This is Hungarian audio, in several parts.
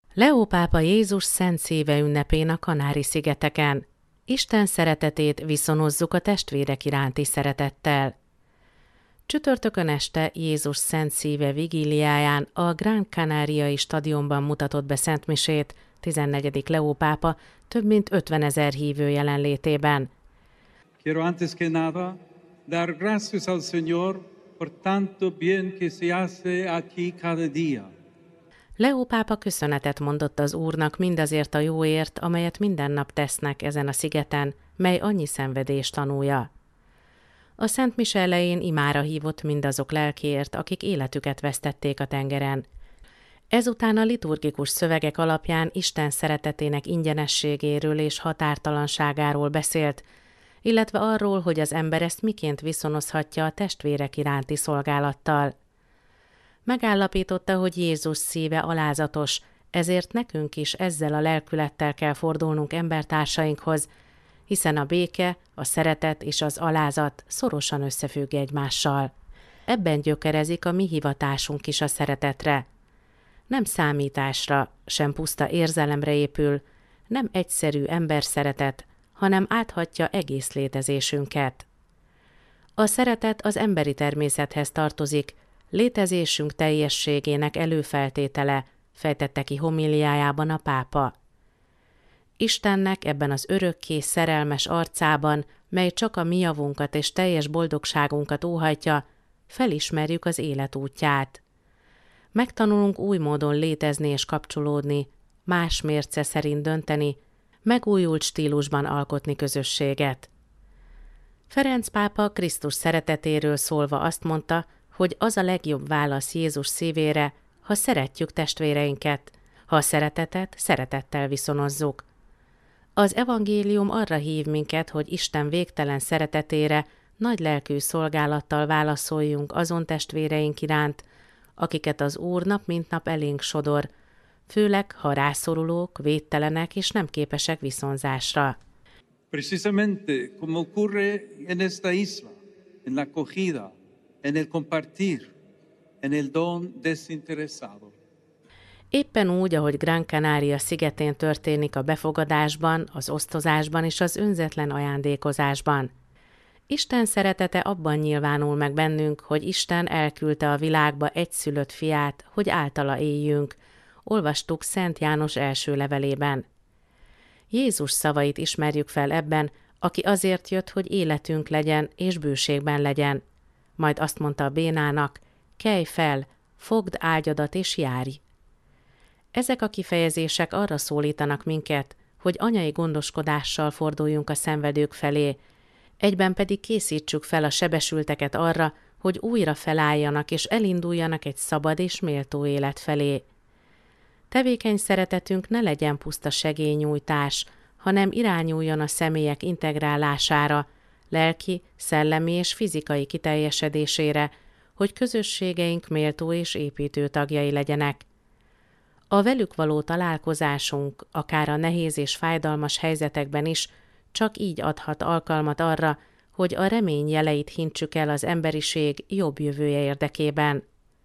Leó pápa Jézus Szent Szíve ünnepén a Kanári-szigeteken. Isten szeretetét viszonozzuk a testvérek iránti szeretettel. Csütörtökön este Jézus Szent Szíve vigíliáján a Gran Canaria-i stadionban mutatott be szentmisét 14. Leó pápa több mint 50 000 hívő jelenlétében. Quiero antes que nada dar gracias al Señor por tanto bien que se hace aquí cada día. Leó pápa köszönetet mondott az Úrnak mindazért a jóért, amelyet minden nap tesznek ezen a szigeten, mely annyi szenvedést tanulja. A Szent Mise elején imára hívott mindazok lelkiért, akik életüket vesztették a tengeren. Ezután a liturgikus szövegek alapján Isten szeretetének ingyenességéről és határtalanságáról beszélt, illetve arról, hogy az ember ezt miként viszonozhatja a testvérek iránti szolgálattal. Megállapította, hogy Jézus szíve alázatos, ezért nekünk is ezzel a lelkülettel kell fordulnunk embertársainkhoz, hiszen a béke, a szeretet és az alázat szorosan összefügg egymással. Ebben gyökerezik a mi hivatásunk is a szeretetre. Nem számításra, sem puszta érzelemre épül, nem egyszerű emberszeretet, hanem áthatja egész létezésünket. A szeretet az emberi természethez tartozik, létezésünk teljességének előfeltétele, fejtette ki homiliájában a pápa. Istennek ebben az örökké szerelmes arcában, mely csak a mi javunkat és teljes boldogságunkat óhajtja, felismerjük az élet útját. Megtanulunk új módon létezni és kapcsolódni, más mérce szerint dönteni, megújult stílusban alkotni közösséget. Ferenc pápa Krisztus szeretetéről szólva azt mondta, hogy az a legjobb válasz Jézus szívére, ha szeretjük testvéreinket, ha a szeretetet szeretettel viszonozzuk. Az evangélium arra hív minket, hogy Isten végtelen szeretetére nagy lelkű szolgálattal válaszoljunk azon testvéreink iránt, akiket az Úr nap mint nap elénk sodor, főleg ha rászorulók, védtelenek és nem képesek viszonzásra. Precisamente como ocurre en esta isla, en la acogida, en el compartir, en el don desinteresado. Éppen úgy, ahogy Gran Canaria szigetén történik a befogadásban, az osztozásban és az önzetlen ajándékozásban. Isten szeretete abban nyilvánul meg bennünk, hogy Isten elküldte a világba egyszülött fiát, hogy általa éljünk. Olvastuk Szent János első levelében. Jézus szavait ismerjük fel ebben, aki azért jött, hogy életünk legyen és bőségben legyen. Majd azt mondta a bénának, kelj fel, fogd ágyadat és járj. Ezek a kifejezések arra szólítanak minket, hogy anyai gondoskodással forduljunk a szenvedők felé, egyben pedig készítsük fel a sebesülteket arra, hogy újra felálljanak és elinduljanak egy szabad és méltó élet felé. Tevékeny szeretetünk ne legyen puszta segélynyújtás, hanem irányuljon a személyek integrálására, lelki, szellemi és fizikai kiteljesedésére, hogy közösségeink méltó és építő tagjai legyenek. A velük való találkozásunk, akár a nehéz és fájdalmas helyzetekben is, csak így adhat alkalmat arra, hogy a remény jeleit hintsük el az emberiség jobb jövője érdekében.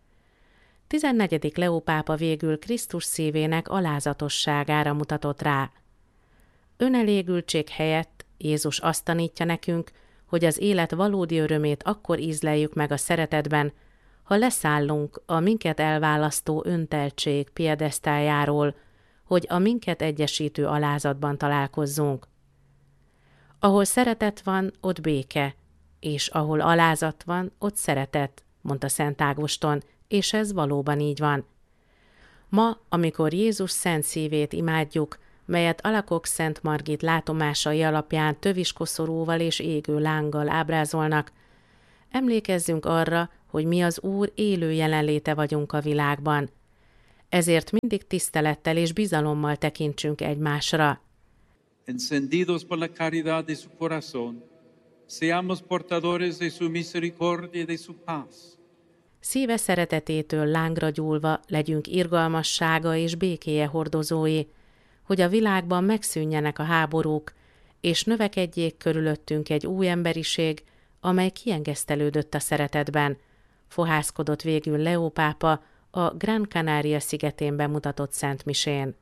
14. Leó pápa végül Krisztus szívének alázatosságára mutatott rá. Önelégültség helyett Jézus azt tanítja nekünk, hogy az élet valódi örömét akkor ízleljük meg a szeretetben, ha leszállunk a minket elválasztó önteltség piedesztáljáról, hogy a minket egyesítő alázatban találkozzunk. Ahol szeretet van, ott béke, és ahol alázat van, ott szeretet, mondta Szent Ágoston, és ez valóban így van. Ma, amikor Jézus szent szívét imádjuk, melyet alakok Szent Margit látomásai alapján töviskoszorúval és égő lánggal ábrázolnak, emlékezzünk arra, hogy mi az Úr élő jelenléte vagyunk a világban. Ezért mindig tisztelettel és bizalommal tekintsünk egymásra. Encendidos por la caridad de su corazón, seamos portadores de su misericordia y de su paz. Szíve szeretetétől lángra gyúlva legyünk irgalmassága és békéje hordozói, hogy a világban megszűnjenek a háborúk, és növekedjék körülöttünk egy új emberiség, amely kiengesztelődött a szeretetben, fohászkodott végül Leó pápa a Gran Canaria szigetén bemutatott szentmisén.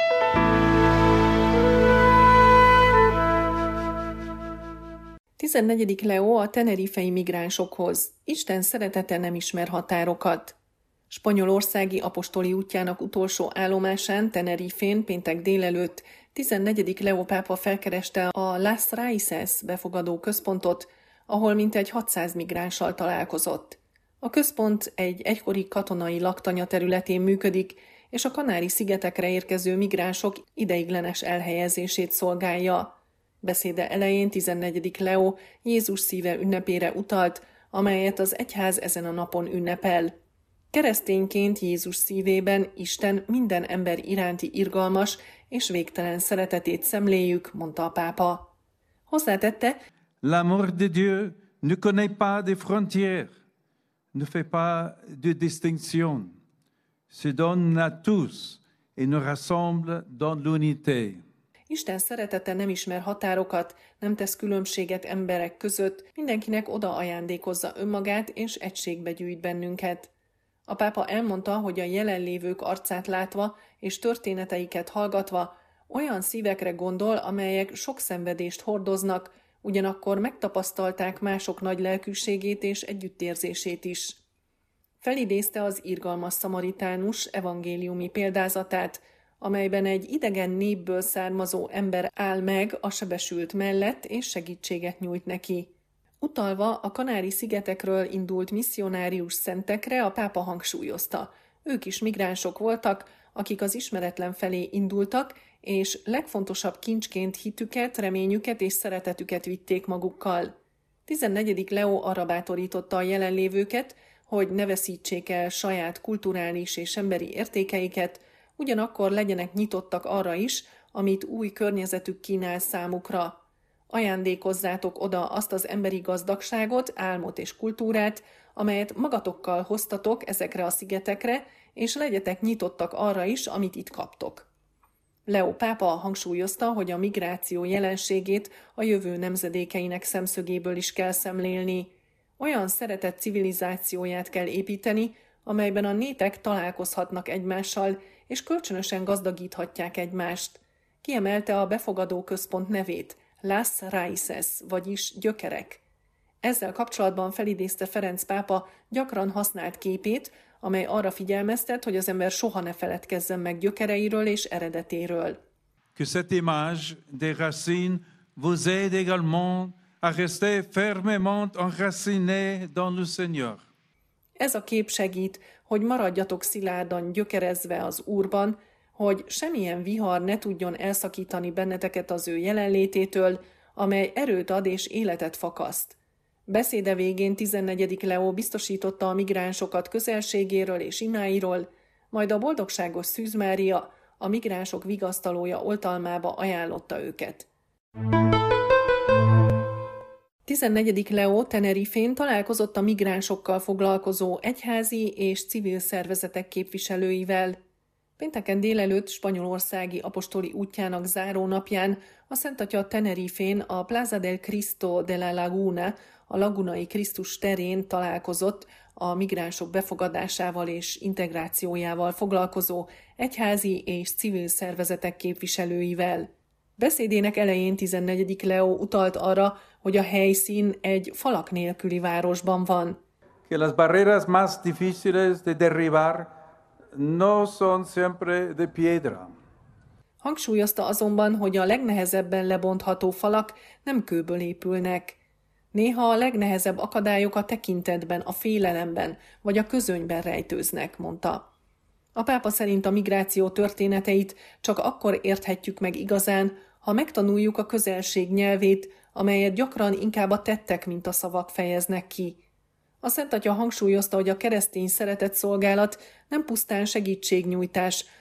Tizennegyedik Leó a tenerifei migránsokhoz. Isten szeretete nem ismer határokat. Spanyolországi apostoli útjának utolsó állomásán, Tenerifén péntek délelőtt 14. Leó pápa felkereste a Las Raíces befogadó központot, ahol mintegy 600 migránssal találkozott. A központ egy egykori katonai laktanya területén működik, és a Kanári-szigetekre érkező migránsok ideiglenes elhelyezését szolgálja. Beszéde elején 14. Leó Jézus szíve ünnepére utalt, amelyet az egyház ezen a napon ünnepel. Keresztényként Jézus szívében Isten minden ember iránti irgalmas és végtelen szeretetét szemléljük, mondta a pápa. Hozzátette, L'amour de Dieu ne connaît pas de frontières, ne fait pas de distinction, se donne à tous et nous rassemble dans l'unité. Isten szeretete nem ismer határokat, nem tesz különbséget emberek között, mindenkinek oda ajándékozza önmagát és egységbe gyűjt bennünket. A pápa elmondta, hogy a jelenlévők arcát látva és történeteiket hallgatva olyan szívekre gondol, amelyek sok szenvedést hordoznak, ugyanakkor megtapasztalták mások nagy lelkűségét és együttérzését is. Felidézte az irgalmas szamaritánus evangéliumi példázatát, amelyben egy idegen népből származó ember áll meg a sebesült mellett és segítséget nyújt neki. Utalva a Kanári-szigetekről indult misszionárius szentekre, a pápa hangsúlyozta. Ők is migránsok voltak, akik az ismeretlen felé indultak, és legfontosabb kincsként hitüket, reményüket és szeretetüket vitték magukkal. 14. Leó arra bátorította a jelenlévőket, hogy ne veszítsék el saját kulturális és emberi értékeiket, ugyanakkor legyenek nyitottak arra is, amit új környezetük kínál számukra. Ajándékozzátok oda azt az emberi gazdagságot, álmot és kultúrát, amelyet magatokkal hoztatok ezekre a szigetekre, és legyetek nyitottak arra is, amit itt kaptok. Leó pápa hangsúlyozta, hogy a migráció jelenségét a jövő nemzedékeinek szemszögéből is kell szemlélni. Olyan szeretett civilizációját kell építeni, amelyben a népek találkozhatnak egymással, és kölcsönösen gazdagíthatják egymást. Kiemelte a befogadó központ nevét, Las Raíces, vagyis gyökerek. Ezzel kapcsolatban felidézte Ferenc pápa gyakran használt képét, amely arra figyelmeztet, hogy az ember soha ne feledkezzen meg gyökereiről és eredetéről. Que cette image des racines vous aide également à rester fermement enracinés dans le Seigneur. Ez a kép segít, hogy maradjatok szilárdan gyökerezve az Úrban, hogy semmilyen vihar ne tudjon elszakítani benneteket az ő jelenlététől, amely erőt ad és életet fakaszt. Beszéde végén 14. Leó biztosította a migránsokat közelségéről és imáiról, majd a boldogságos Szűz Mária, a migránsok vigasztalója oltalmába ajánlotta őket. 14. Leó Tenerifén találkozott a migránsokkal foglalkozó egyházi és civil szervezetek képviselőivel. Pénteken délelőtt spanyolországi apostoli útjának záró napján a Szent Atya Tenerifén a Plaza del Cristo de la Laguna, a Lagunai Krisztus terén találkozott a migránsok befogadásával és integrációjával foglalkozó egyházi és civil szervezetek képviselőivel. Beszédének elején 14. Leó utalt arra, hogy a helyszín egy falak nélküli városban van. Que las barreras más difíciles de derribar no son siempre de piedra. Hangsúlyozta azonban, hogy a legnehezebben lebontható falak nem kőből épülnek. Néha a legnehezebb akadályok a tekintetben, a félelemben vagy a közönyben rejtőznek, mondta. A pápa szerint a migráció történeteit csak akkor érthetjük meg igazán, ha megtanuljuk a közelség nyelvét, amelyet gyakran inkább a tettek, mint a szavak fejeznek ki. A Szent Atya hangsúlyozta, hogy a keresztény szeretetszolgálat nem pusztán segítségnyújtás,